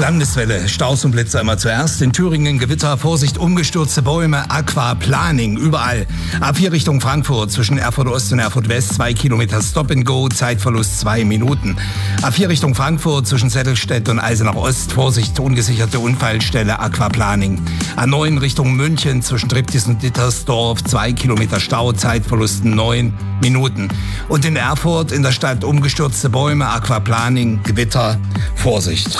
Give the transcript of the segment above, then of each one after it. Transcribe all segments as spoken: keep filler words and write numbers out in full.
Landeswelle, Staus und Blitzer immer zuerst. In Thüringen Gewitter, Vorsicht, umgestürzte Bäume, Aquaplaning, überall. A vier Richtung Frankfurt, zwischen Erfurt Ost und Erfurt West, zwei Kilometer Stop and Go, Zeitverlust zwei Minuten. A vier Richtung Frankfurt, zwischen Zettelstedt und Eisenach Ost, Vorsicht, ungesicherte Unfallstelle, Aquaplaning. A neun Richtung München, zwischen Triptis und Dittersdorf, zwei Kilometer Stau, Zeitverlust neun Minuten. Und in Erfurt, in der Stadt, umgestürzte Bäume, Aquaplaning, Gewitter, Vorsicht.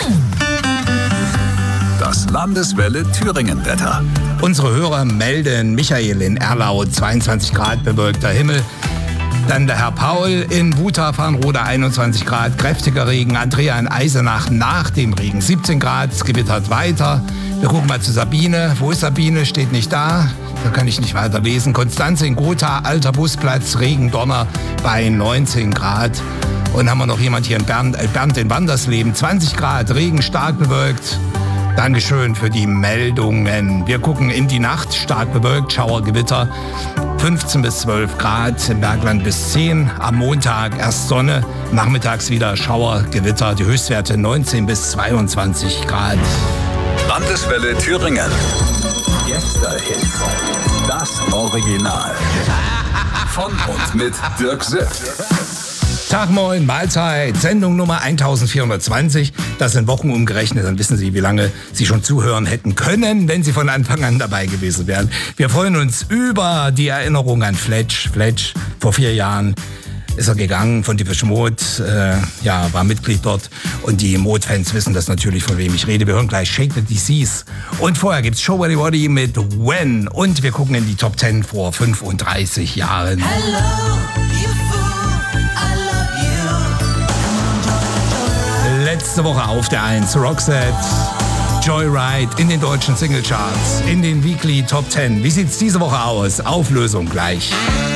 Das Landeswelle Thüringen-Wetter. Unsere Hörer melden: Michael in Erlau, zweiundzwanzig Grad, bewölkter Himmel. Dann der Herr Paul in Wutha-Farnroda, einundzwanzig Grad, kräftiger Regen. Andrea in Eisenach nach dem Regen, siebzehn Grad, es gewittert weiter. Wir gucken mal zu Sabine. Wo ist Sabine? Steht nicht da. Da kann ich nicht weiter lesen. Konstanze in Gotha, alter Busplatz, Regen, Donner bei neunzehn Grad. Und haben wir noch jemand hier in Bernd, äh Bernd in Wandersleben, zwanzig Grad, Regen, stark bewölkt. Dankeschön für die Meldungen. Wir gucken in die Nacht, stark bewölkt, Schauer, Gewitter, fünfzehn bis zwölf Grad, im Bergland bis zehn. Am Montag erst Sonne, nachmittags wieder Schauer, Gewitter, die Höchstwerte neunzehn bis zweiundzwanzig Grad. Landeswelle Thüringen. Gäste-Hits. Das Original. Von und mit Dirk Sipp. Tag, moin, Mahlzeit, Sendung Nummer eintausendvierhundertzwanzig. Das sind Wochen umgerechnet, dann wissen Sie, wie lange Sie schon zuhören hätten können, wenn Sie von Anfang an dabei gewesen wären. Wir freuen uns über die Erinnerung an Fletch. Fletch, vor vier Jahren ist er gegangen von Depeche Mode, äh, ja, war Mitglied dort. Und die Mode-Fans wissen das natürlich, von wem ich rede. Wir hören gleich Shake the Disease. Und vorher gibt's Show Body Body mit When. Und wir gucken in die Top zehn vor fünfunddreißig Jahren. Hello, you fool. Letzte Woche auf der eins, Roxette, Joyride in den deutschen Singlecharts, in den Weekly Top zehn. Wie sieht's diese Woche aus? Auflösung gleich.